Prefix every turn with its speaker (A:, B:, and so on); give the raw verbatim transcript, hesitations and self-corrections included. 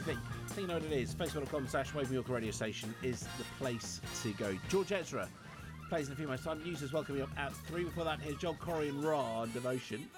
A: think, I think you know what it is. Facebook.com slash Wave York radio station is the place to go. George Ezra plays in a few moments' time. News is welcoming up at three. Before that, here's Joel Corey and Raw, Devotion.